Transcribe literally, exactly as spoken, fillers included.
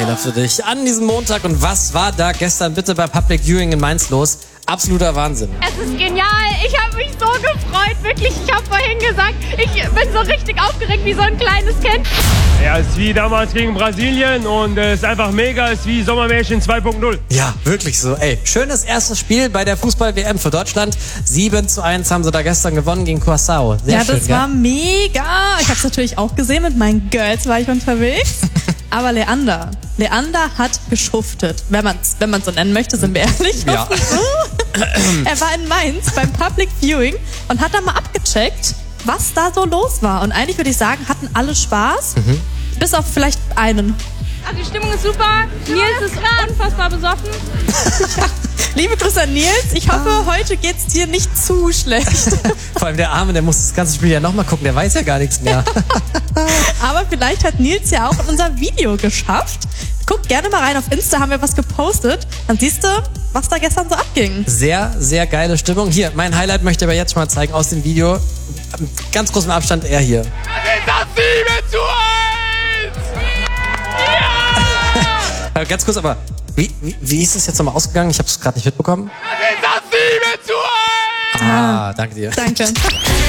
Michaela, für dich an diesem Montag. Und was war da gestern bitte bei Public Viewing in Mainz los? Absoluter Wahnsinn. Es ist genial. Ich habe mich so gefreut. Wirklich, ich habe vorhin gesagt, ich bin so richtig aufgeregt wie so ein kleines Kind. Ja, es ist wie damals gegen Brasilien und es ist einfach mega. Es ist wie Sommermärchen zwei Punkt null. Ja, wirklich so. Ey, schönes erstes Spiel bei der Fußball-W M für Deutschland. sieben zu eins haben sie da gestern gewonnen gegen Curaçao. Sehr ja, schön, das gell? war mega. Ich habe es natürlich auch gesehen. Mit meinen Girls war ich unterwegs. Aber Leander, Leander hat geschuftet. Wenn man es wenn man so nennen möchte, sind wir ehrlich. Ja. Er war in Mainz beim Public Viewing und hat da mal abgecheckt, was da so los war. Und eigentlich würde ich sagen, hatten alle Spaß. Mhm. Bis auf vielleicht einen. Also die Stimmung ist super. Nils ist unfassbar besoffen. Liebe Grüße an Nils. Ich hoffe, ah. heute geht's dir nicht zu schlecht. Vor allem der Arme, der muss das ganze Spiel ja nochmal gucken. Der weiß ja gar nichts mehr. Aber vielleicht hat Nils ja auch unser Video geschafft. Guck gerne mal rein. Auf Insta haben wir was gepostet. Dann siehst du, was da gestern so abging. Sehr, sehr geile Stimmung. Hier, mein Highlight möchte ich aber jetzt schon mal zeigen aus dem Video. Ganz großem Abstand er hier. Das ist das sieben zu eins! Ja! Ganz kurz, aber wie, wie, wie ist es jetzt nochmal ausgegangen? Ich habe es gerade nicht mitbekommen. Das ist das sieben zu eins! Ah, danke dir. Danke.